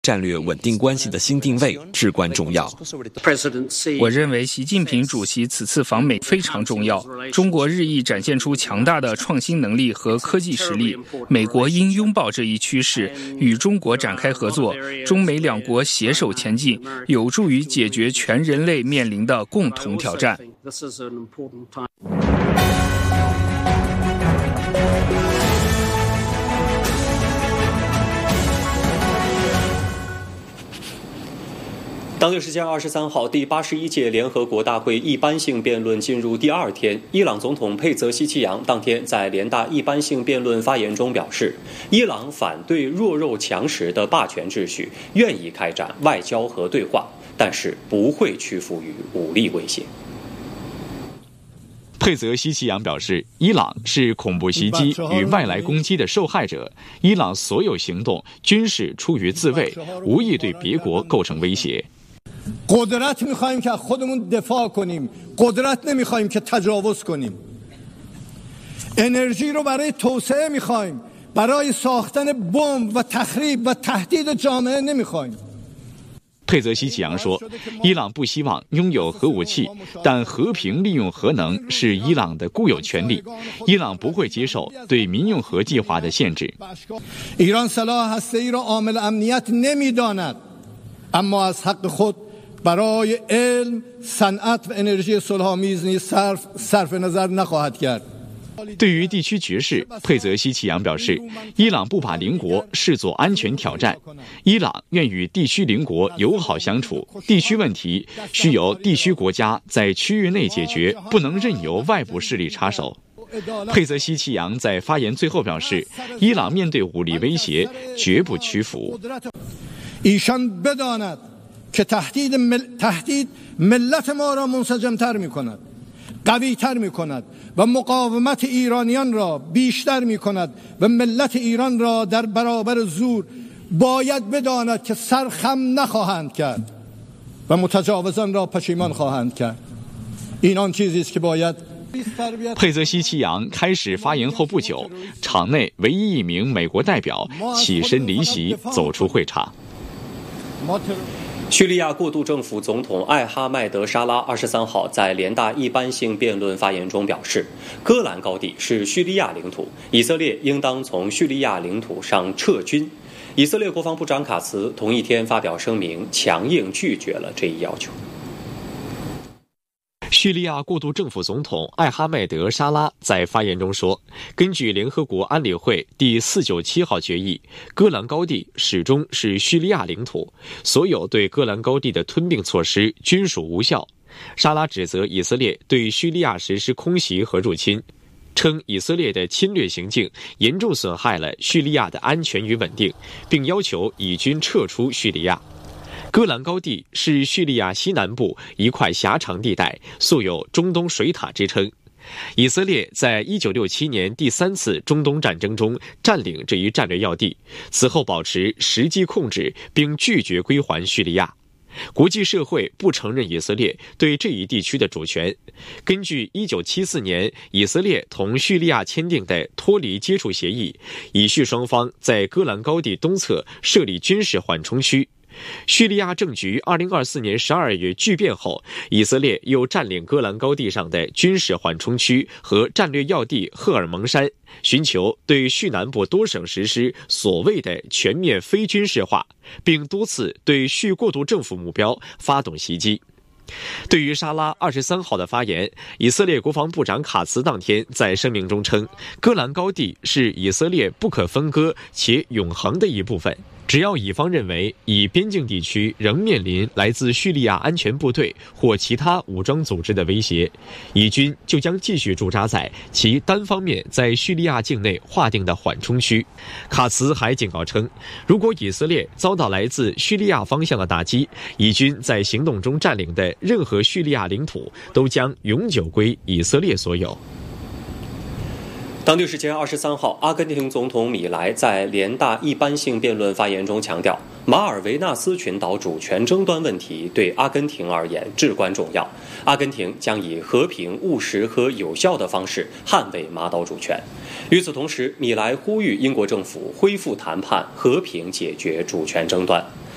战略稳定关系的新定位至关重要。 我认为习近平主席此次访美非常重要。中国日益展现出强大的创新能力和科技实力，美国应拥抱这一趋势，与中国展开合作，中美两国携手前进，有助于解决全人类面临的共同挑战。 当地时间23号，第81届联合国大会一般性辩论进入第2天。伊朗总统佩泽西奇扬当天在联大一般性辩论发言中表示，伊朗反对弱肉强食的霸权秩序，愿意开展外交和对话，但是不会屈服于武力威胁。 佩泽西奇扬表示，伊朗是恐怖袭击与外来攻击的受害者，伊朗所有行动均是出于自卫，无意对别国构成威胁。 قدرت می‌خوایم که از خودمون دفاع کنیم قدرت نمی‌خوایم که تجاوز کنیم انرژی رو برای توسعه می‌خوایم برای ساختن بمب و تخریب و تهدید جامعه نمی‌خوایم。 佩泽西奇扬说，伊朗不希望拥有核武器，但和平利用核能是伊朗的固有权利，伊朗不会接受对民用核计划的限制。 ایران سلاح هسته‌ای را عامل امنیت نمی‌داند اما از حق خود برای علم، صنعت و انرژی صلح‌آمیز نیز صرف نظر نخواهد کرد。 对于地区局势，佩泽西奇扬表示，伊朗不把邻国视作安全挑战，伊朗愿与地区邻国友好相处，地区问题需由地区国家在区域内解决，不能任由外部势力插手。佩泽西奇扬在发言最后表示，伊朗面对武力威胁绝不屈服。 ایشان بداند که تهدید ملت ما را منسجم‌تر می‌کند قوی‌تر می‌کند و مقاومت ایرانیان را بیشتر می‌کند و ملت ایران را در برابر زور باید بداند که سر خم نخواهند کرد و متجاوزان را پشیمان خواهند کرد این آن چیزی است که باید。 佩泽西奇扬开始发言后不久，场内唯一一名美国代表起身离席，走出会场。 叙利亚过渡政府总统艾哈迈德·沙拉23号在联大一般性辩论发言中表示，戈兰高地是叙利亚领土，以色列应当从叙利亚领土上撤军。以色列国防部长卡茨同一天发表声明，强硬拒绝了这一要求。 叙利亚过渡政府总统艾哈迈德·沙拉在发言中说，根据联合国安理会第497号决议，戈兰高地始终是叙利亚领土，所有对戈兰高地的吞并措施均属无效。沙拉指责以色列对叙利亚实施空袭和入侵，称以色列的侵略行径严重损害了叙利亚的安全与稳定，并要求以军撤出叙利亚。戈兰高地是叙利亚西南部一块狭长地带，素有中东水塔之称。以色列在1967年第3次中东战争中占领这一战略要地，此后保持实际控制，并拒绝归还叙利亚。国际社会不承认以色列对这一地区的主权。根据1974年以色列同叙利亚签订的脱离接触协议，以叙双方在戈兰高地东侧设立军事缓冲区。叙利亚政局2024年12月剧变后，以色列又占领戈兰高地上的军事缓冲区和战略要地赫尔蒙山，寻求对叙南部多省实施所谓的全面非军事化，并多次对叙过渡政府目标发动袭击。对于沙拉23号的发言，以色列国防部长卡茨当天在声明中称，戈兰高地是以色列不可分割且永恒的一部分。只要以方认为以边境地区仍面临来自叙利亚安全部队或其他武装组织的威胁，以军就将继续驻扎在其单方面在叙利亚境内划定的缓冲区。卡茨还警告称，如果以色列遭到来自叙利亚方向的打击，以军在行动中占领的任何叙利亚领土都将永久归以色列所有。 当地时间23号，阿根廷总统米莱在联大一般性辩论发言中强调，马尔维纳斯群岛主权争端问题对阿根廷而言至关重要，阿根廷将以和平、务实和有效的方式捍卫马岛主权。与此同时，米莱呼吁英国政府恢复谈判，和平解决主权争端。